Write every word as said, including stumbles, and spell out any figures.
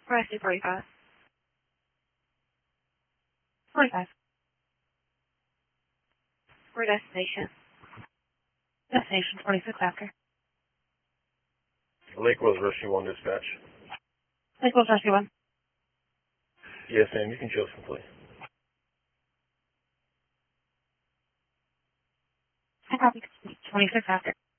Rescue forty-five. forty-five. For destination. Destination twenty-six after. Lake Rose Rescue one dispatch. Lake Rose Rescue one. Yes, ma'am. You can chill simply. I copy. twenty-six after.